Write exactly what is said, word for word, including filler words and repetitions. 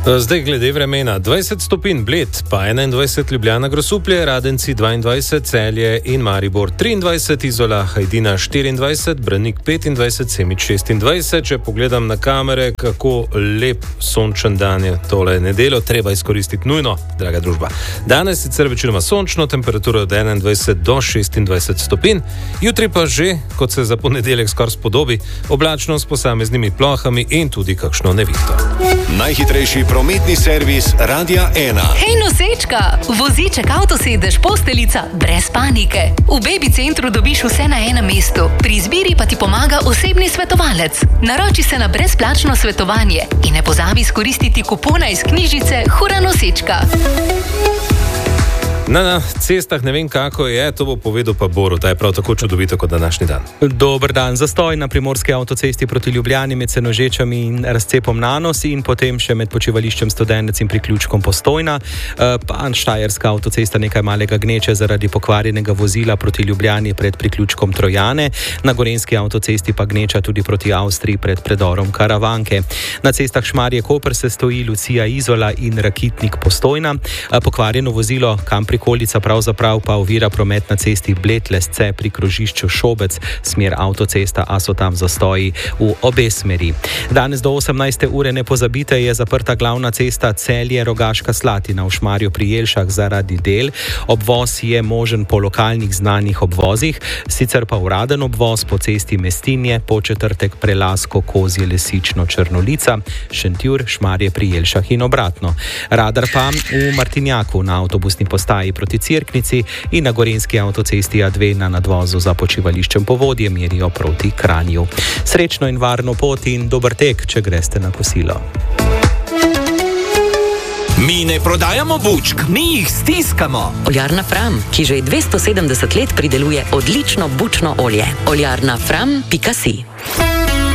Zdaj glede vremena. dvajset stopinj Bled, pa enaindvajset Ljubljana Grosuplje, Radenci dvaindvajset, Celje in Maribor triindvajset, Izola, Hajdina štiriindvajset, Branik petindvajset, Semič šestindvajset. Če pogledam na kamere, kako lep sončen dan je tole nedeljo, treba izkoristiti nujno, draga družba. Danes sicer večinoma sončno, temperatura od enaindvajset do šestindvajset stopinj, jutri pa že, kot se za ponedeljek skoraj spodobi, oblačno s posameznimi plohami in tudi kakšno nevihto. Najhitrejši prometni servis Radia ena. Hej nosečka, voziček, avtosedež, posteljica, brez panike. V Baby Centru dobiš vse na enem mestu. Pri izbiri pa ti pomaga osebni svetovalec. Naroči se na brezplačno svetovanje in ne pozabi izkoristiti kupona iz knjižice Hura nosečka. Na, na cestah ne vem, kako je, to bo povedal pa Borut, ta je prav tako čudovito kot današnji dan. Dober dan. Zastoj na primorski avtocesti proti Ljubljani med Senožečami in razcepom Nanos in potem še med počivališčem Studenec in priključkom Postojna. Pa Štajerska avtocesta nekaj malega gneče zaradi pokvarjenega vozila proti Ljubljani pred priključkom Trojane. Na gorenski avtocesti pa gneča tudi proti Avstriji pred predorom Karavanke. Na cestah Šmarje-Koper se stoji Lucija Izola in Rakitnik Postojna. Pokvarjeno vozilo Kampri Prikolica pravzaprav pa ovira promet na cesti Bled-Lesce pri krožišču Šobec, smer avtocesta, a so tam zastoji v obe smeri. Danes do osemnajste ure ne pozabite, je zaprta glavna cesta Celje-Rogaška Slatina v Šmarju pri Jelšah zaradi del. Obvoz je možen po lokalnih znanih obvozih, sicer pa uraden obvoz po cesti Mestinje, Početrtek, Prelasko, Kozje, Lesično, Črnolica, Šentjur, Šmarje pri Jelšah in obratno. Radar pa v Martinjaku na avtobusni postaji proti Cerknici in na gorenski avtocesti A dve na nadvozu za počivališčem Povodje merijo proti Kranju. Srečno in varno pot in dober tek, če greste na kosilo. Mi ne prodajamo bučk, mi jih stiskamo. Oljarna Fram, ki že dvesto sedemdeset let prideluje odlično bučno olje. oljarna fram pika si